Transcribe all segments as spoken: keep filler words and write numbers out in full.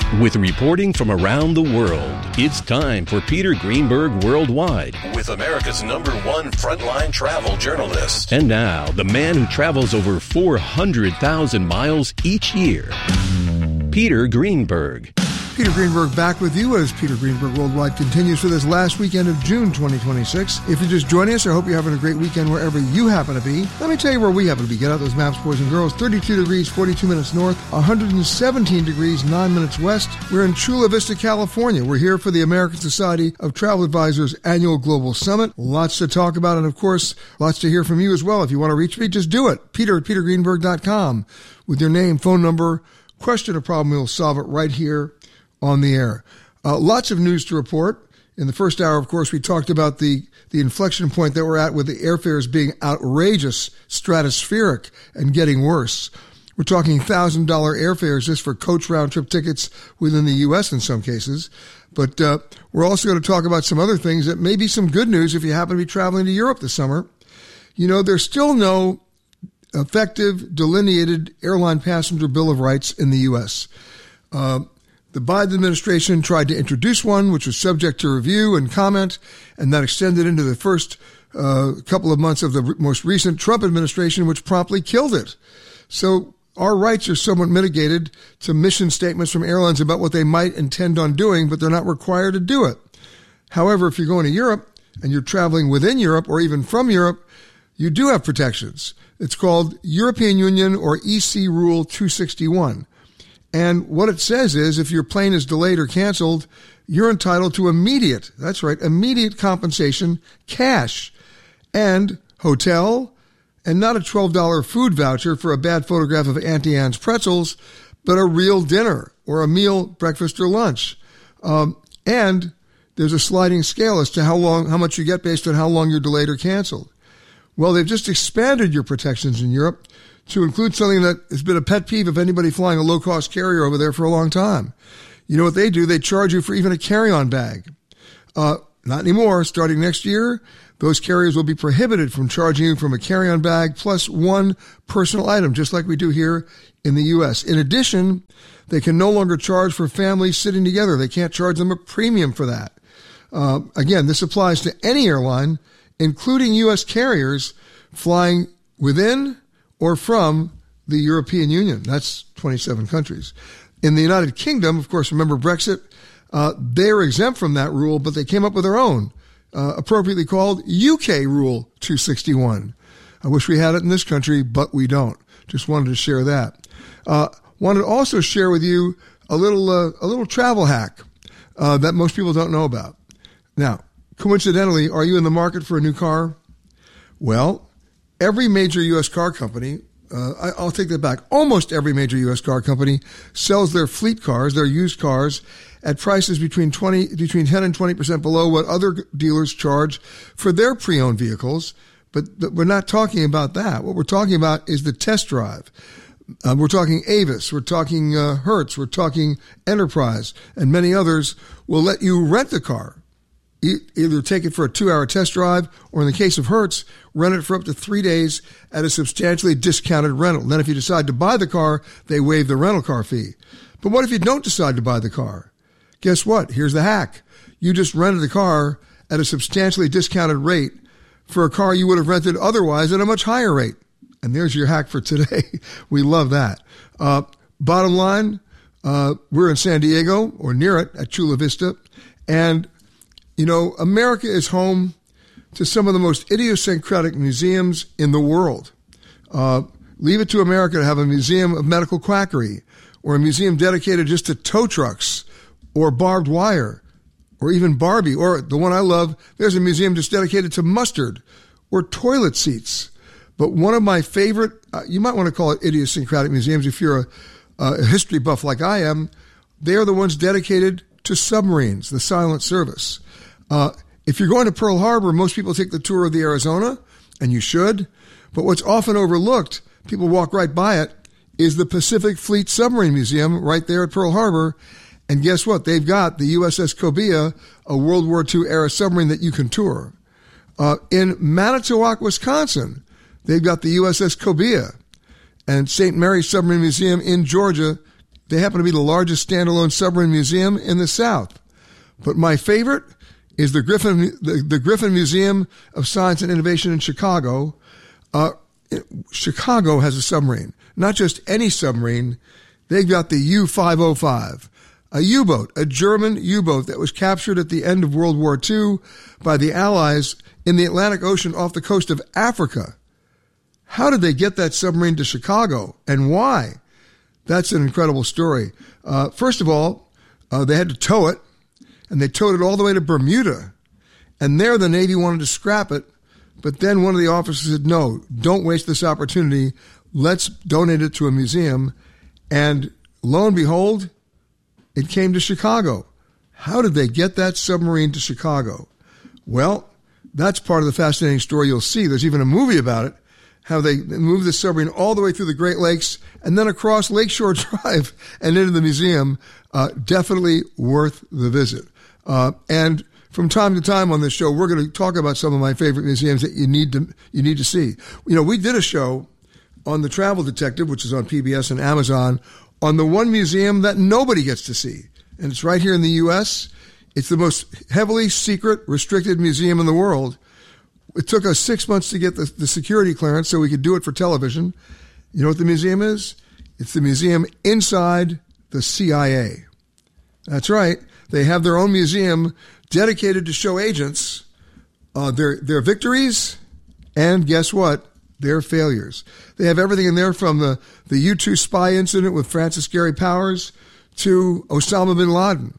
With reporting from around the world, it's time for Peter Greenberg Worldwide with America's number one frontline travel journalist. And now, the man who travels over four hundred thousand miles each year, Peter Greenberg. Peter Greenberg back with you as Peter Greenberg Worldwide continues for this last weekend of June twenty twenty-six. If you're just joining us, I hope you're having a great weekend wherever you happen to be. Let me tell you where we happen to be. Get out those maps, boys and girls. thirty-two degrees, forty-two minutes north, one hundred seventeen degrees, nine minutes west. We're in Chula Vista, California. We're here for the American Society of Travel Advisors annual Global Summit. Lots to talk about, and of course, lots to hear from you as well. If you want to reach me, just do it. Peter at peter greenberg dot com with your name, phone number, question or problem. We'll solve it right here on the air. Uh, lots of news to report. In the first hour, of course, we talked about the, the inflection point that we're at with the airfares being outrageous, stratospheric, and getting worse. We're talking one thousand dollars airfares just for coach round-trip tickets within the U S in some cases. But uh, we're also going to talk about some other things that may be some good news if you happen to be traveling to Europe this summer. You know, there's still no effective, delineated airline passenger bill of rights in the U S. Uh, The Biden administration tried to introduce one, which was subject to review and comment, and that extended into the first uh, couple of months of the most recent Trump administration, which promptly killed it. So our rights are somewhat mitigated to mission statements from airlines about what they might intend on doing, but they're not required to do it. However, if you're going to Europe and you're traveling within Europe or even from Europe, you do have protections. It's called European Union or E C Rule two sixty-one. And what it says is if your plane is delayed or canceled, you're entitled to immediate, that's right, immediate compensation, cash, and hotel, and not a twelve dollars food voucher for a bad photograph of Auntie Anne's pretzels, but a real dinner or a meal, breakfast or lunch. Um, and there's a sliding scale as to how long, how much you get based on how long you're delayed or canceled. Well, they've just expanded your protections in Europe to include something that has been a pet peeve of anybody flying a low-cost carrier over there for a long time. You know what they do? They charge you for even a carry-on bag. Uh, not anymore. Starting next year, those carriers will be prohibited from charging you from a carry-on bag plus one personal item, just like we do here in the U S. In addition, they can no longer charge for families sitting together. They can't charge them a premium for that. Uh, again, this applies to any airline, including U S carriers flying within or from the European Union. That's twenty-seven countries. In the United Kingdom, of course, remember Brexit, uh, they're exempt from that rule, but they came up with their own, uh, appropriately called U K Rule two sixty-one. I wish we had it in this country, but we don't. Just wanted to share that. Uh, wanted to also share with you a little, uh, a little travel hack, uh, that most people don't know about. Now, coincidentally, are you in the market for a new car? Well, every major U S car company, uh, I, I'll take that back, almost every major U S car company sells their fleet cars, their used cars, at prices between twenty, between ten and twenty percent below what other dealers charge for their pre-owned vehicles. But, but we're not talking about that. What we're talking about is the test drive. Uh, we're talking Avis, we're talking uh, Hertz, we're talking Enterprise, and many others will let you rent the car. Either take it for a two-hour test drive, or in the case of Hertz, rent it for up to three days at a substantially discounted rental. Then if you decide to buy the car, they waive the rental car fee. But what if you don't decide to buy the car? Guess what? Here's the hack. You just rented the car at a substantially discounted rate for a car you would have rented otherwise at a much higher rate. And there's your hack for today. We love that. Uh, bottom line, uh, we're in San Diego, or near it, at Chula Vista, and you know, America is home to some of the most idiosyncratic museums in the world. Uh, leave it to America to have a museum of medical quackery, or a museum dedicated just to tow trucks, or barbed wire, or even Barbie, or the one I love, there's a museum just dedicated to mustard, or toilet seats. But one of my favorite, uh, you might want to call it idiosyncratic museums if you're a, a history buff like I am, they are the ones dedicated to submarines, the silent service. Uh, if you're going to Pearl Harbor, most people take the tour of the Arizona, and you should. But what's often overlooked, people walk right by it, is the Pacific Fleet Submarine Museum right there at Pearl Harbor. And guess what? They've got the U S S Cobia, a World War Two era submarine that you can tour. Uh, in Manitowoc, Wisconsin, they've got the U S S Cobia. And Saint Mary's Submarine Museum in Georgia, They happen to be the largest standalone submarine museum in the South. But my favorite is the Griffin, the, the Griffin Museum of Science and Innovation in Chicago. Uh, Chicago has a submarine, not just any submarine. They've got the U five oh five, a U-boat, a German U-boat that was captured at the end of World War Two by the Allies in the Atlantic Ocean off the coast of Africa. How did they get that submarine to Chicago, and why? That's an incredible story. Uh, first of all, uh, they had to tow it, and they towed it all the way to Bermuda. And there the Navy wanted to scrap it, but then one of the officers said, no, don't waste this opportunity. Let's donate it to a museum. And lo and behold, it came to Chicago. How did they get that submarine to Chicago? Well, that's part of the fascinating story you'll see. There's even a movie about it, how they moved the submarine all the way through the Great Lakes and then across Lakeshore Drive and into the museum. Uh, definitely worth the visit. Uh, and from time to time on this show, we're going to talk about some of my favorite museums that you need to you need to see. You know, we did a show on The Travel Detective, which is on P B S and Amazon, on the one museum that nobody gets to see. And it's right here in the U S. It's the most heavily secret, restricted museum in the world. It took us six months to get the, the security clearance so we could do it for television. You know what the museum is? It's the museum inside the C I A. That's right. They have their own museum dedicated to show agents uh, their their victories and, guess what, their failures. They have everything in there from the, the U two spy incident with Francis Gary Powers to Osama bin Laden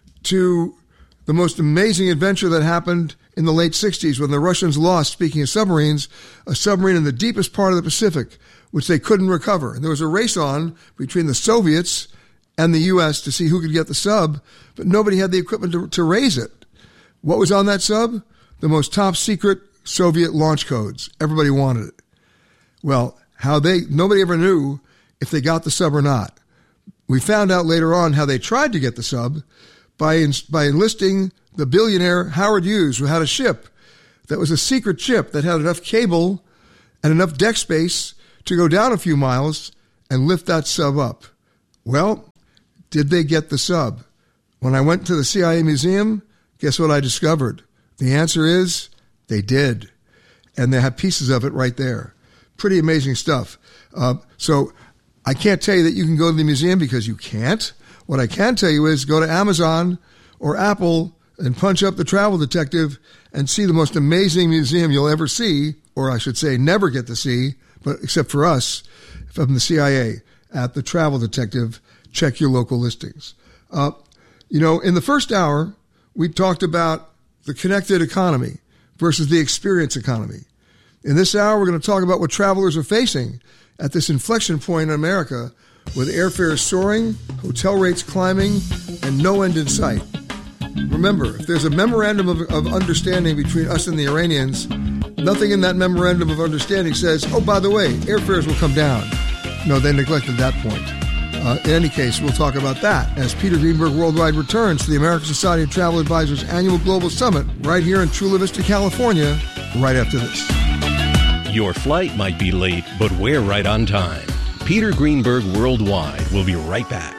to the most amazing adventure that happened in the late sixties when the Russians lost, speaking of submarines, a submarine in the deepest part of the Pacific, which they couldn't recover. And there was a race on between the Soviets and the U S to see who could get the sub, but nobody had the equipment to, to raise it. What was on that sub? The most top secret Soviet launch codes. Everybody wanted it. Well, how they, nobody ever knew if they got the sub or not. We found out later on how they tried to get the sub by, by enlisting the billionaire Howard Hughes, who had a ship that was a secret ship that had enough cable and enough deck space to go down a few miles and lift that sub up. Well, did they get the sub? When I went to the C I A museum, guess what I discovered? The answer is they did. And they have pieces of it right there. Pretty amazing stuff. Uh, so I can't tell you that you can go to the museum because you can't. What I can tell you is go to Amazon or Apple and punch up The Travel Detective and see the most amazing museum you'll ever see, or I should say never get to see, but except for us from the C I A at The Travel Detective. Check your local listings. Uh, you know, in the first hour, we talked about the connected economy versus the experience economy. In this hour, we're going to talk about what travelers are facing at this inflection point in America with airfares soaring, hotel rates climbing, and no end in sight. Remember, if there's a memorandum of, of understanding between us and the Iranians, nothing in that memorandum of understanding says, oh, by the way, airfares will come down. No, they neglected that point. Uh, in any case, we'll talk about that as Peter Greenberg Worldwide returns to the American Society of Travel Advisors annual Global Summit right here in Chula Vista, California, right after this. Your flight might be late, but we're right on time. Peter Greenberg Worldwide will be right back.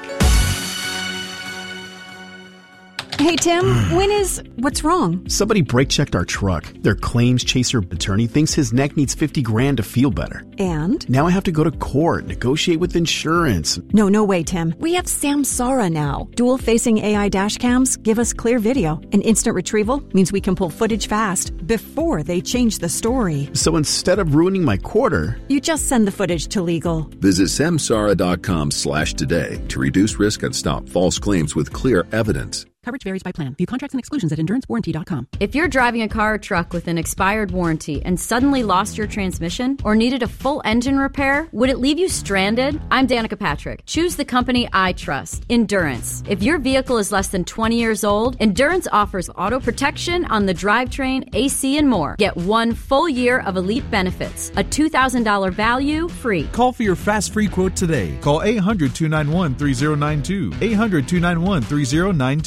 Hey, Tim, when is... What's wrong? Somebody brake-checked our truck. Their claims chaser attorney thinks his neck needs fifty grand to feel better. And? Now I have to go to court, negotiate with insurance. No, no way, Tim. We have Samsara now. Dual-facing A I dash cams give us clear video. And instant retrieval means we can pull footage fast before they change the story. So instead of ruining my quarter... You just send the footage to legal. Visit samsara.com slash today to reduce risk and stop false claims with clear evidence. Coverage varies by plan. View contracts and exclusions at endurance warranty dot com. If you're driving a car or truck with an expired warranty and suddenly lost your transmission or needed a full engine repair, would it leave you stranded? I'm Danica Patrick. Choose the company I trust, Endurance. If your vehicle is less than twenty years old, Endurance offers auto protection on the drivetrain, A C, and more. Get one full year of elite benefits, a two thousand dollars value free. Call for your fast free quote today. Call eight hundred, two nine one, three zero nine two. eight hundred, two nine one, three zero nine two.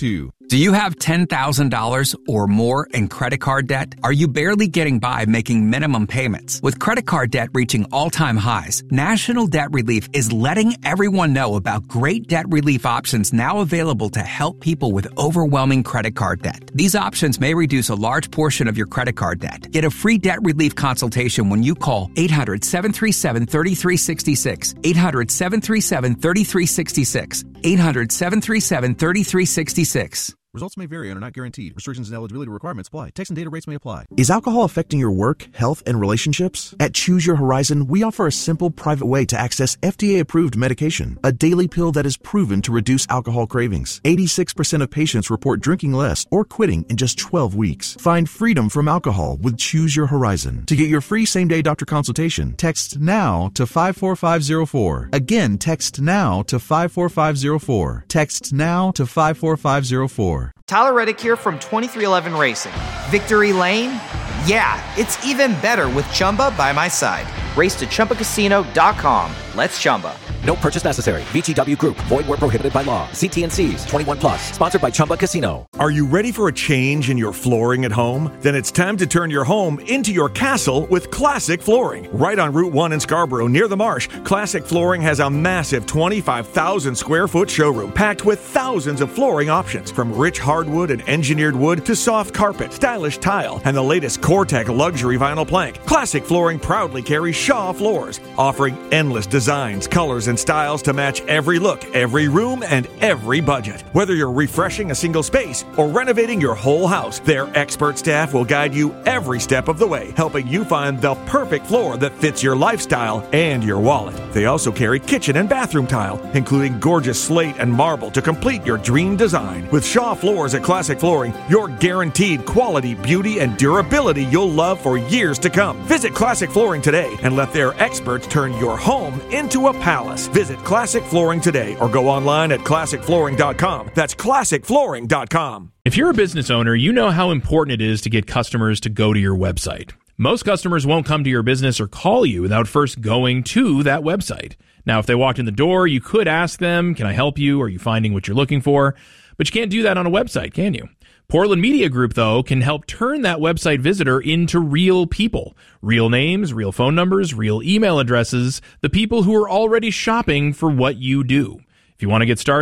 Do you have ten thousand dollars or more in credit card debt? Are you barely getting by making minimum payments? With credit card debt reaching all-time highs, National Debt Relief is letting everyone know about great debt relief options now available to help people with overwhelming credit card debt. These options may reduce a large portion of your credit card debt. Get a free debt relief consultation when you call eight hundred, seven three seven, three three six six, eight hundred, seven three seven, three three six six, eight hundred, seven three seven, three three six six. Results may vary and are not guaranteed. Restrictions and eligibility requirements apply. Text and data rates may apply. Is alcohol affecting your work, health, and relationships? At Choose Your Horizon, we offer a simple, private way to access F D A-approved medication, a daily pill that is proven to reduce alcohol cravings. eighty-six percent of patients report drinking less or quitting in just twelve weeks. Find freedom from alcohol with Choose Your Horizon. To get your free same-day doctor consultation, text NOW to five four five zero four. Again, text NOW to five four five zero four. Text NOW to five four five zero four. Tyler Reddick here from twenty-three eleven Racing. Victory Lane? Yeah, it's even better with Chumba by my side. Race to Chumba Casino dot com. Let's Chumba. No purchase necessary. V G W Group. Void where prohibited by law. See T and C's. twenty-one plus. Sponsored by Chumba Casino. Are you ready for a change in your flooring at home? Then it's time to turn your home into your castle with Classic Flooring. Right on Route one in Scarborough, near the marsh, Classic Flooring has a massive twenty-five thousand square foot showroom packed with thousands of flooring options, from rich hardwood and engineered wood to soft carpet, stylish tile, and the latest Core-Tech luxury vinyl plank. Classic Flooring proudly carries Shaw floors, offering endless designs, colors, and styles to match every look, every room, and every budget. Whether you're refreshing a single space or renovating your whole house, their expert staff will guide you every step of the way, helping you find the perfect floor that fits your lifestyle and your wallet. They also carry kitchen and bathroom tile, including gorgeous slate and marble to complete your dream design. With Shaw Floors at Classic Flooring, you're guaranteed quality, beauty, and durability you'll love for years to come. Visit Classic Flooring today and let their experts turn your home into a palace. Visit Classic Flooring today or go online at classic flooring dot com. That's classic flooring dot com. If you're a business owner, you know how important it is to get customers to go to your website. Most customers won't come to your business or call you without first going to that website. Now, if they walked in the door, you could ask them, can I help you? Are you finding what you're looking for? But you can't do that on a website, can you? Portland Media Group, though, can help turn that website visitor into real people. Real names, real phone numbers, real email addresses, the people who are already shopping for what you do. If you want to get started,